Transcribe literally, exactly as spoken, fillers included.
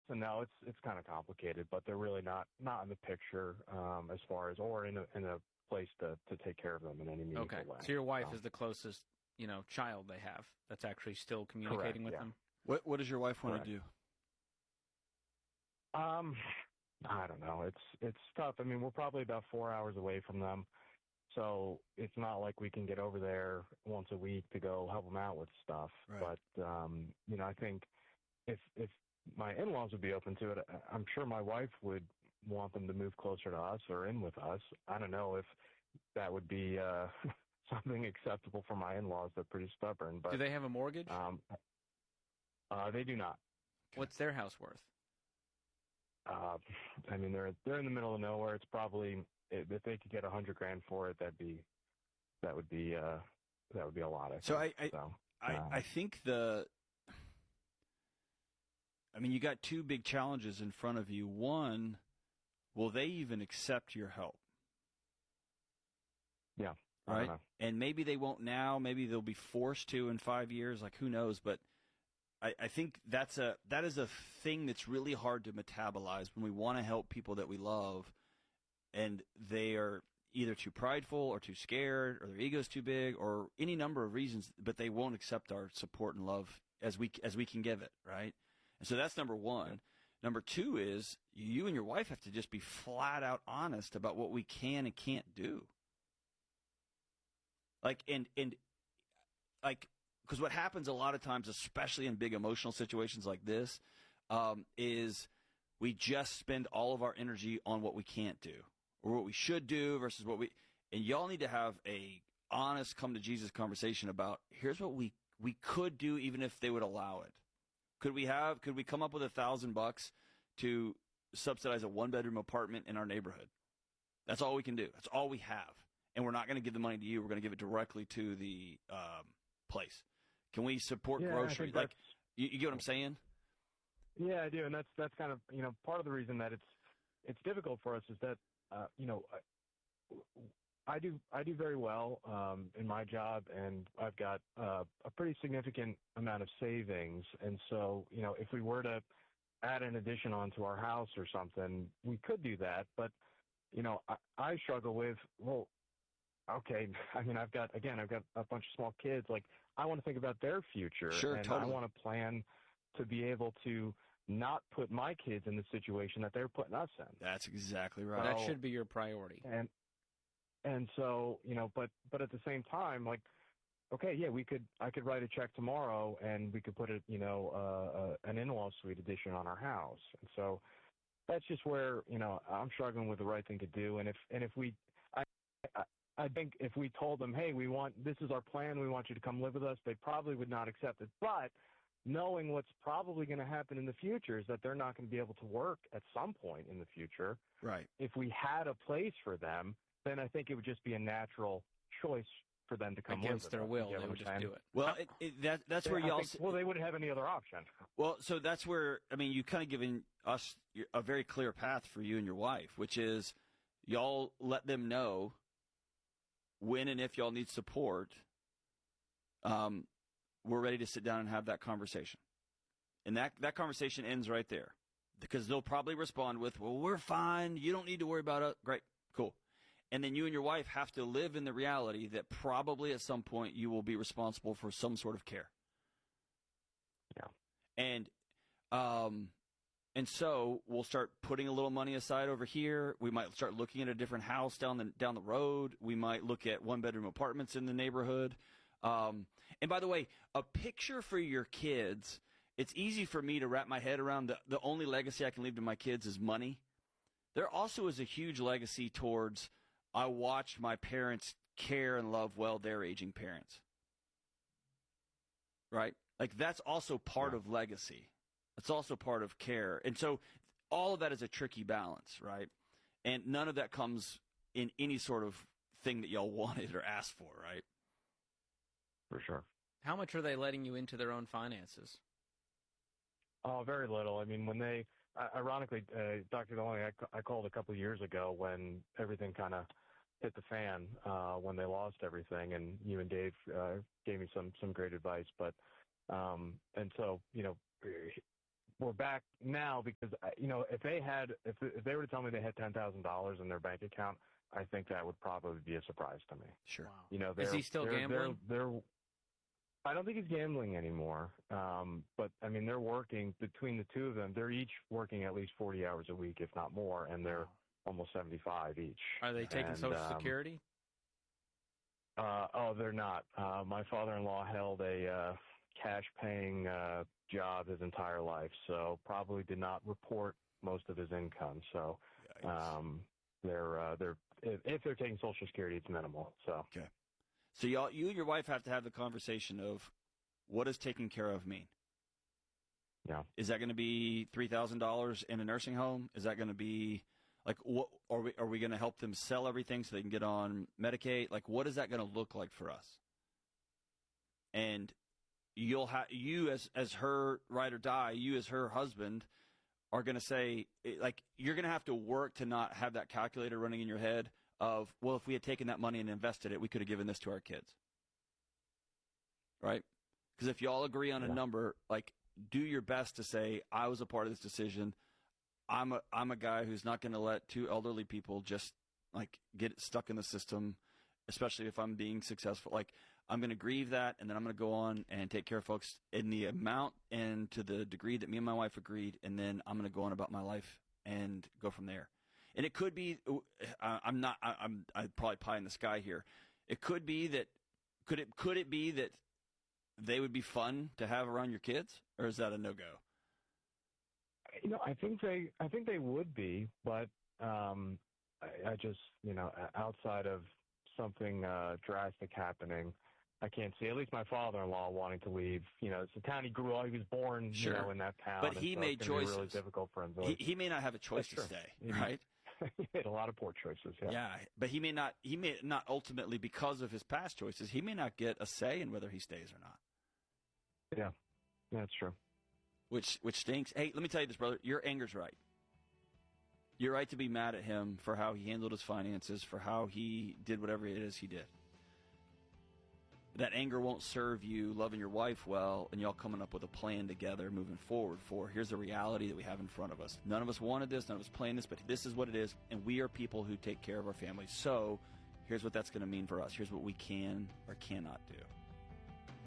and no. It's it's kind of complicated, but they're really not not in the picture um, as far as or in a in a place to, to take care of them in any meaningful okay. way. So your wife um, is the closest, you know, child they have that's actually still communicating correct, with yeah. them. What What does your wife want Correct. to do? Um, I don't know. It's it's tough. I mean, we're probably about four hours away from them, so it's not like we can get over there once a week to go help them out with stuff. Right. But um, you know, I think if if my in-laws would be open to it, I'm sure my wife would want them to move closer to us or in with us. I don't know if that would be uh, something acceptable for my in-laws. They're pretty stubborn. But do they have a mortgage? Um, uh, they do not. What's their house worth? Uh, I mean, they're they're in the middle of nowhere. It's probably if they could get a hundred grand for it, that'd be that would be uh, that would be a lot. I So think. I I, so, I uh, I think the. I mean, you got two big challenges in front of you. One, will they even accept your help? Yeah. I don't Right. know. And maybe they won't now. Maybe they'll be forced to in five years. Like, who knows? But I, I think that's a that is a thing that's really hard to metabolize when we want to help people that we love, and they are either too prideful or too scared, or their ego's too big, or any number of reasons. But they won't accept our support and love as we as we can give it. Right. And so that's number one. Number two is you and your wife have to just be flat out honest about what we can and can't do. Like, and, and like, because what happens a lot of times, especially in big emotional situations like this, um, is we just spend all of our energy on what we can't do or what we should do versus what we, and y'all need to have a honest come to Jesus conversation about here's what we, we could do even if they would allow it. Could we have, could we come up with a thousand bucks to subsidize a one bedroom apartment in our neighborhood? That's all we can do. That's all we have. And we're not going to give the money to you. We're going to give it directly to the um, place. Can we support Yeah, I grocery? think Like, that's- you, you get what I'm saying? Yeah, I do, and that's that's kind of you know part of the reason that it's it's difficult for us is that uh, you know I, I do I do very well um, in my job, and I've got uh, a pretty significant amount of savings, and so you know if we were to add an addition onto our house or something, we could do that, but you know I, I struggle with well. Okay, I mean, I've got, again, I've got a bunch of small kids. Like, I want to think about their future. Sure, and totally. I want to plan to be able to not put my kids in the situation that they're putting us in. That's exactly right. That So- should be your priority. And and so, you know, but but at the same time, like, okay, yeah, we could, I could write a check tomorrow and we could put it, you know, uh, uh, an in-law suite addition on our house. And so that's just where, you know, I'm struggling with the right thing to do. And if, and if we, I, I I think if we told them, hey, we want, this is our plan, we want you to come live with us, they probably would not accept it. But knowing what's probably going to happen in the future is that they're not going to be able to work at some point in the future. Right. If we had a place for them, then I think it would just be a natural choice for them to come live Against with their us. will, You get they what would I'm just saying? do it. Well, it, it, that, that's where I y'all. think- well, they wouldn't have any other option. Well, so that's where, I mean, you kind of given us a very clear path for you and your wife, which is y'all let them know when and if y'all need support. Um, we're ready to sit down and have that conversation. And that, that conversation ends right there because they'll probably respond with, well, we're fine. You don't need to worry about it. Great. Cool. And then you and your wife have to live in the reality that probably at some point you will be responsible for some sort of care. Yeah. And, um, and so we'll start putting a little money aside over here. We might start looking at a different house down the down the road. We might look at one bedroom apartments in the neighborhood. Um, and by the way, a picture for your kids. It's easy for me to wrap my head around. The, the only legacy I can leave to my kids is money. There also is a huge legacy towards I watched my parents care and love well their aging parents. Right? Like that's also part Yeah. of legacy. It's also part of care. And so all of that is a tricky balance, right? And none of that comes in any sort of thing that y'all wanted or asked for, right? For sure. How much are they letting you into their own finances? Oh, very little. I mean, when they, uh, ironically, uh, Doctor Delaney, I, I called a couple of years ago when everything kind of hit the fan, uh, when they lost everything, and you and Dave uh, gave me some some great advice. But um, and so, you know, we're back now because, you know, if they had, if, if they were to tell me they had ten thousand dollars in their bank account, I think that would probably be a surprise to me. Sure. Wow. You know, Is he still they're, gambling? They're, they're, I don't think he's gambling anymore. Um, but I mean, they're working between the two of them. They're each working at least forty hours a week, if not more, and they're almost seventy-five each. Are they taking and, Social um, Security? Uh, oh, they're not. Uh, my father-in-law held a uh, cash-paying uh, job his entire life, so probably did not report most of his income. So um, they're uh, they're if, if they're taking Social Security, it's minimal. So okay. So y'all, you and your wife have to have the conversation of what does taking care of mean? Yeah. Is that going to be three thousand dollars in a nursing home? Is that going to be like what are we are we going to help them sell everything so they can get on Medicaid? Like what is that going to look like for us? And you'll have you as as her ride or die, you as her husband are going to say like you're going to have to work to not have that calculator running in your head of, well, if we had taken that money and invested it, we could have given this to our kids. Right? Because if you all agree on a yeah. number, like do your best to say, I was a part of this decision. I'm a I'm a guy who's not going to let two elderly people just like get stuck in the system, especially if I'm being successful. Like I'm going to grieve that, and then I'm going to go on and take care of folks in the amount and to the degree that me and my wife agreed, and then I'm going to go on about my life and go from there. And it could be, I'm not, I'm, I'm probably pie in the sky here. It could be that, could it, could it be that they would be fun to have around your kids, or is that a no-go? You know, I think they, I think they would be, but um, I, I just, you know, outside of something uh, drastic happening, I can't see. At least my father-in-law wanting to leave. You know, it's the town he grew up. He was born, Sure. you know, in that town. But he so made it's gonna choices. Be really difficult for him. To he, he may not have a choice That's to true. stay, He- right? he made a lot of poor choices. Yeah. Yeah, but he may not. He may not ultimately, because of his past choices, he may not get a say in whether he stays or not. Yeah, that's true. Which which stinks. Hey, let me tell you this, brother. Your anger's right. You're right to be mad at him for how he handled his finances, for how he did whatever it is he did. That anger won't serve you loving your wife well and y'all coming up with a plan together moving forward for here's the reality that we have in front of us. None of us wanted this, none of us planned this, but this is what it is, and we are people who take care of our families. So here's what that's going to mean for us. Here's what we can or cannot do.